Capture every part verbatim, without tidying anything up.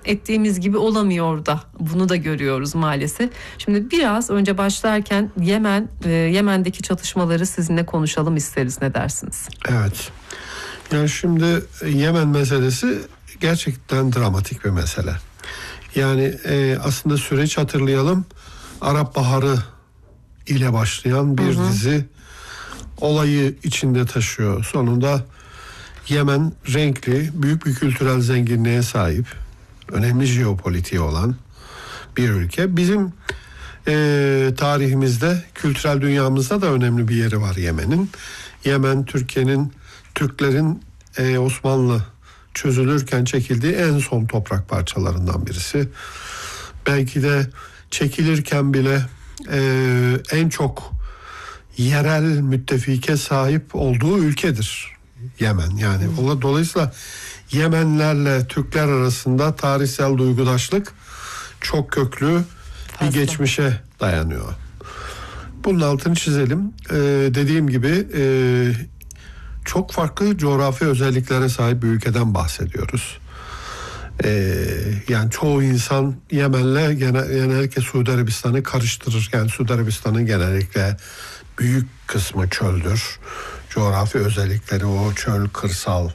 ettiğimiz gibi olamıyor da, bunu da görüyoruz maalesef. Şimdi biraz önce başlarken Yemen, e, Yemen'deki çatışmaları sizinle konuşalım isteriz, ne dersiniz? Evet. Yani şimdi Yemen meselesi gerçekten dramatik bir mesele. Yani e, aslında süreç hatırlayalım. Arap Baharı ile başlayan bir hı hı. dizi olayı içinde taşıyor. Sonunda Yemen renkli, büyük bir kültürel zenginliğe sahip, önemli jeopolitiği olan bir ülke. Bizim e, tarihimizde, kültürel dünyamızda da önemli bir yeri var Yemen'in. Yemen, Türkiye'nin, Türklerin e, Osmanlı çözülürken çekildiği en son toprak parçalarından birisi. Belki de çekilirken bile e, en çok yerel müttefike sahip olduğu ülkedir Yemen. Yani hmm. dolayısıyla Yemenlerle Türkler arasında tarihsel duygudaşlık çok köklü Fazla. bir geçmişe dayanıyor. Bunun altını çizelim. Ee, dediğim gibi e, çok farklı coğrafi özelliklere sahip bir ülkeden bahsediyoruz. Ee, yani çoğu insan Yemen'le genel, genellikle Suudi Arabistan'ı karıştırır. Yani Suudi Arabistan'ın genellikle büyük kısmı çöldür. Coğrafi özellikleri o çöl, kırsal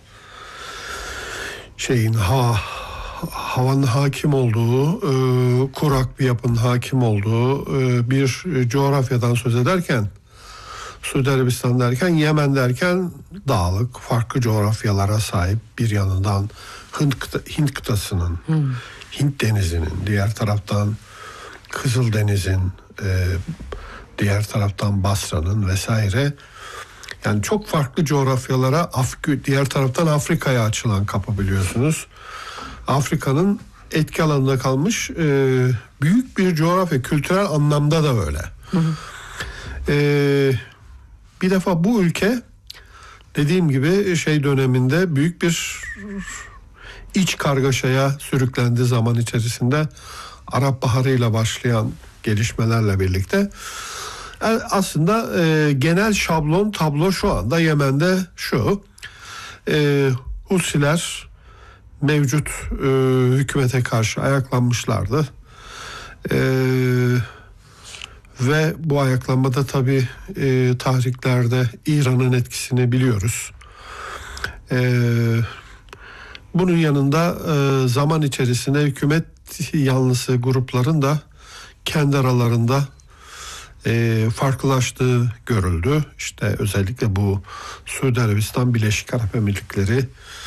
şeyin ha havanın hakim olduğu, e, kurak bir yapının hakim olduğu e, bir coğrafyadan söz ederken, Suudi Arabistan derken, Yemen derken dağlık, farklı coğrafyalara sahip, bir yanından Hint, kıta, Hint kıtasının, hmm. Hint denizinin, diğer taraftan Kızıldeniz'in, e, diğer taraftan Basra'nın vesaire. Yani çok farklı coğrafyalara, Af- diğer taraftan Afrika'ya açılan kapı biliyorsunuz. Afrika'nın etki alanında kalmış e, büyük bir coğrafya, kültürel anlamda da öyle. Hı hı. E, bir defa bu ülke dediğim gibi şey döneminde büyük bir iç kargaşaya sürüklendi zaman içerisinde. Arap Baharı ile başlayan gelişmelerle birlikte. Yani aslında e, genel şablon tablo şu anda Yemen'de şu. E, Husiler mevcut e, hükümete karşı ayaklanmışlardı. E, ve bu ayaklanmada tabii e, tahriklerde İran'ın etkisini biliyoruz. E, bunun yanında e, zaman içerisinde hükümet yanlısı grupların da kendi aralarında e, farklılaştığı görüldü. İşte özellikle bu Suudi Arabistan, Birleşik Arap Emirlikleri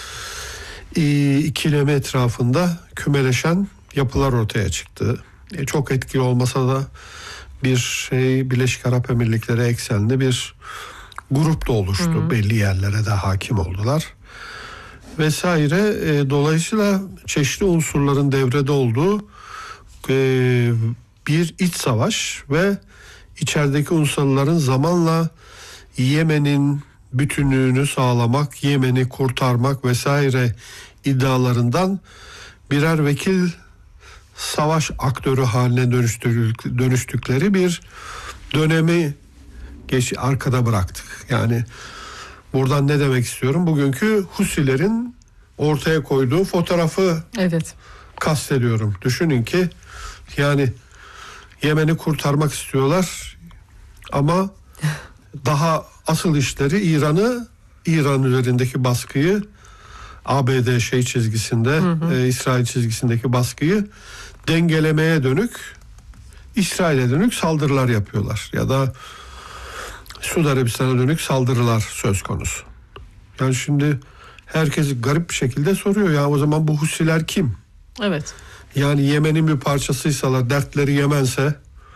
e, ikilemi etrafında kümeleşen yapılar ortaya çıktı. E, çok etkili olmasa da bir şey Birleşik Arap Emirlikleri eksenli bir grup da oluştu. Hı hı. Belli yerlere de hakim oldular. Vesaire. E, dolayısıyla çeşitli unsurların devrede olduğu e, bir iç savaş ve içerideki unsurların zamanla Yemen'in bütünlüğünü sağlamak, Yemen'i kurtarmak vesaire iddialarından birer vekil savaş aktörü haline dönüştükleri bir dönemi geç arkada bıraktık. Yani buradan ne demek istiyorum? Bugünkü Husilerin ortaya koyduğu fotoğrafı evet. kastediyorum. Düşünün ki yani Yemen'i kurtarmak istiyorlar ama daha asıl işleri İran'ı, İran üzerindeki baskıyı, A B D şey çizgisinde, hı hı. E, İsrail çizgisindeki baskıyı dengelemeye dönük, İsrail'e dönük saldırılar yapıyorlar. Ya da Suudi Arabistan'a dönük saldırılar söz konusu. Yani şimdi herkes garip bir şekilde soruyor ya, o zaman bu Husiler kim? Evet. Yani Yemen'in bir parçasıysalar, dertleri Yemen'se,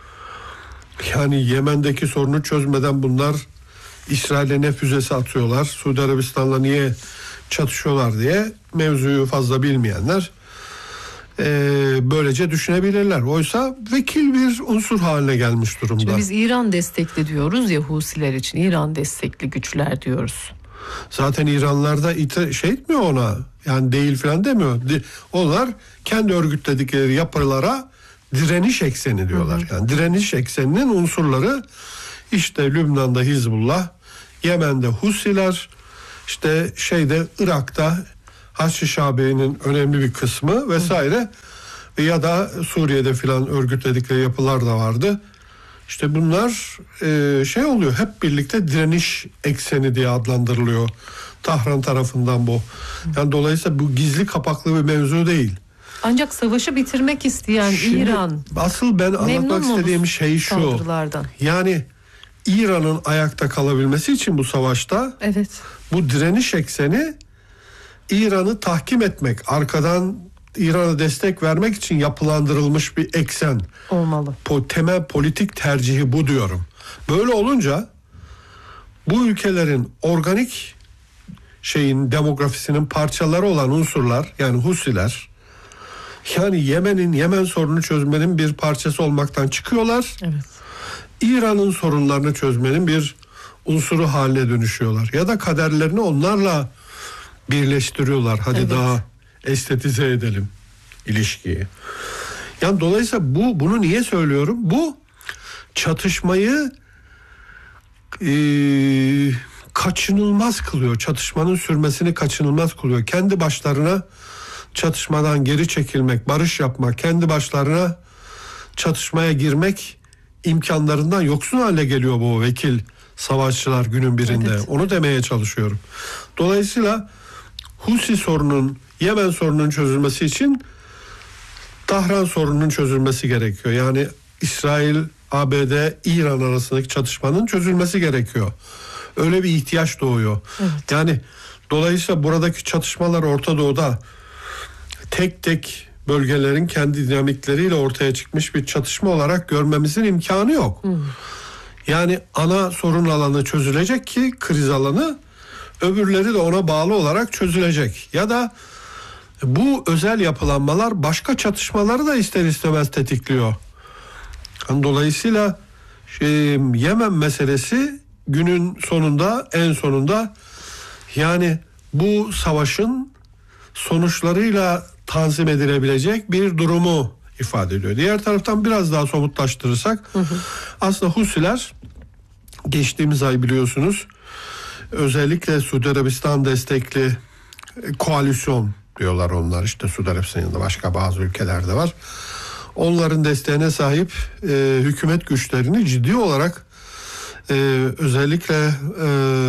yani Yemen'deki sorunu çözmeden bunlar İsrail'e ne füzesi atıyorlar, Suudi Arabistan'la niye çatışıyorlar diye mevzuyu fazla bilmeyenler e, böylece düşünebilirler. Oysa vekil bir unsur haline gelmiş durumda. Şimdi biz İran destekli diyoruz ya Husiler için, İran destekli güçler diyoruz. Zaten İranlılar ite, şey etmiyor ona, yani değil falan demiyor. Onlar kendi örgütledikleri yapılara direniş ekseni diyorlar. Hı hı. Yani direniş ekseninin unsurları işte Lübnan'da Hizbullah, Yemen'de Husiler, işte şeyde Irak'ta Haçlı Şabi'nin önemli bir kısmı vesaire. Hı. Ya da Suriye'de filan örgütledikleri yapılar da vardı. İşte bunlar e, şey oluyor, hep birlikte direniş ekseni diye adlandırılıyor Tahran tarafından bu. Yani dolayısıyla bu gizli kapaklı bir mevzu değil. Ancak savaşı bitirmek isteyen Şimdi, İran. Asıl ben anlatmak istediğim şey şu. Yani İran'ın ayakta kalabilmesi için bu savaşta, evet, bu direniş ekseni İran'ı tahkim etmek, arkadan İran'a destek vermek için yapılandırılmış bir eksen olmalı. Po, temel politik tercihi bu diyorum. Böyle olunca bu ülkelerin organik şeyin demografisinin parçaları olan unsurlar, yani Husiler, yani Yemen'in Yemen sorunu çözmenin bir parçası olmaktan çıkıyorlar. Evet. İran'ın sorunlarını çözmenin bir unsuru haline dönüşüyorlar. Ya da kaderlerini onlarla birleştiriyorlar. Hadi evet, daha estetize edelim ilişkiyi. Yani dolayısıyla bu bunu niye söylüyorum? Bu çatışmayı e, kaçınılmaz kılıyor. Çatışmanın sürmesini kaçınılmaz kılıyor. Kendi başlarına çatışmadan geri çekilmek, barış yapmak, kendi başlarına çatışmaya girmek imkanlarından yoksun hale geliyor bu vekil savaşçılar günün birinde. Evet. Onu demeye çalışıyorum. Dolayısıyla Husi sorunun, Yemen sorunun çözülmesi için Tahran sorununun çözülmesi gerekiyor. Yani İsrail, A B D, İran arasındaki çatışmanın çözülmesi gerekiyor. Öyle bir ihtiyaç doğuyor. Evet. Yani dolayısıyla buradaki çatışmalar Orta Doğu'da tek tek bölgelerin kendi dinamikleriyle ortaya çıkmış bir çatışma olarak görmemizin imkanı yok. Hmm. Yani ana sorun alanı çözülecek ki kriz alanı, öbürleri de ona bağlı olarak çözülecek. Ya da bu özel yapılanmalar başka çatışmaları da ister istemez tetikliyor. Yani dolayısıyla şey, Yemen meselesi günün sonunda, en sonunda yani bu savaşın sonuçlarıyla tanzim edilebilecek bir durumu ifade ediyor. Diğer taraftan biraz daha somutlaştırırsak, hı hı, aslında Husiler geçtiğimiz ay biliyorsunuz özellikle Suudi Arabistan destekli koalisyon diyorlar onlar, işte Suudi Arabistan yanında başka bazı ülkelerde var. Onların desteğine sahip e, hükümet güçlerini ciddi olarak e, özellikle e,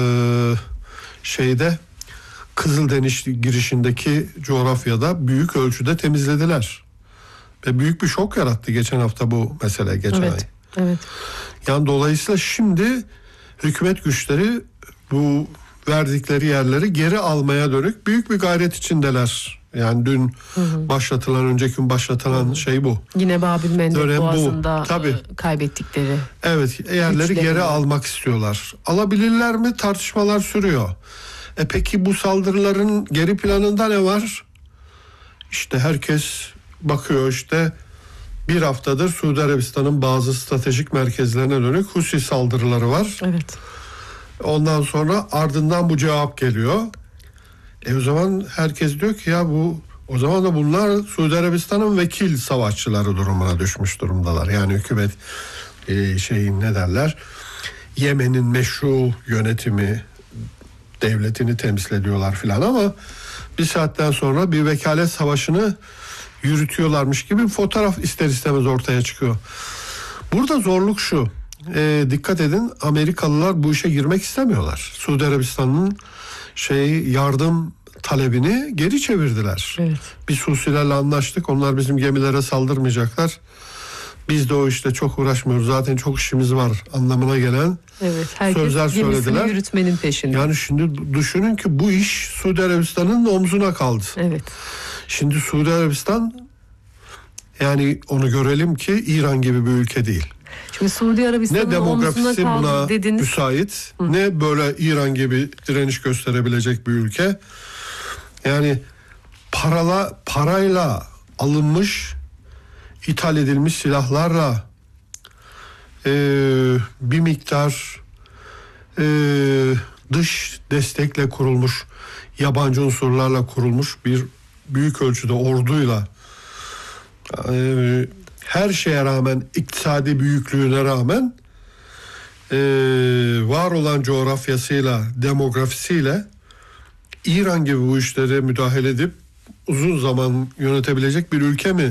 şeyde Kızıldeniz girişindeki coğrafyada büyük ölçüde temizlediler. Ve büyük bir şok yarattı geçen hafta bu mesele, geçen evet, ay. Evet. Yani dolayısıyla şimdi hükümet güçleri bu verdikleri yerleri geri almaya dönük büyük bir gayret içindeler. Yani dün hı hı. başlatılan, önceki gün başlatılan hı hı. şey bu. Yine Babil Mendeb Boğazı'nda Tabii. kaybettikleri. Evet, yerleri geri mi? almak istiyorlar. Alabilirler mi? Tartışmalar sürüyor. E peki bu saldırıların geri planında ne var? İşte herkes bakıyor, işte bir haftadır Suudi Arabistan'ın bazı stratejik merkezlerine dönük Husi saldırıları var. Evet. Ondan sonra ardından bu cevap geliyor. E o zaman herkes diyor ki ya bu o zaman da bunlar Suudi Arabistan'ın vekil savaşçıları durumuna düşmüş durumdalar. Yani hükümet e, şeyin ne derler? Yemen'in meşru yönetimi, devletini temsil ediyorlar filan, ama bir saatten sonra bir vekalet savaşını yürütüyorlarmış gibi bir fotoğraf ister istemez ortaya çıkıyor. Burada zorluk şu. E, dikkat edin, Amerikalılar bu işe girmek istemiyorlar. Suudi Arabistan'ın şey yardım talebini geri çevirdiler. Evet. Biz Husilerle anlaştık. Onlar bizim gemilere saldırmayacaklar. Biz de o işte çok uğraşmıyoruz. Zaten çok işimiz var anlamına gelen evet, herkes sözler söylediler. Yürütmenin peşinde. Yani şimdi düşünün ki bu iş Suudi Arabistan'ın omzuna kaldı. Evet. Şimdi Suudi Arabistan, yani onu görelim ki İran gibi bir ülke değil. Şimdi Suudi Arabistan'ın ne demografisi buna dediniz. müsait, Hı. ne böyle İran gibi direniş gösterebilecek bir ülke. Yani parala parayla alınmış, ithal edilmiş silahlarla e, bir miktar e, dış destekle kurulmuş, yabancı unsurlarla kurulmuş bir büyük ölçüde orduyla, e, her şeye rağmen, iktisadi büyüklüğüne rağmen e, var olan coğrafyasıyla, demografisiyle İran gibi bu işlere müdahale edip uzun zaman yönetebilecek bir ülke mi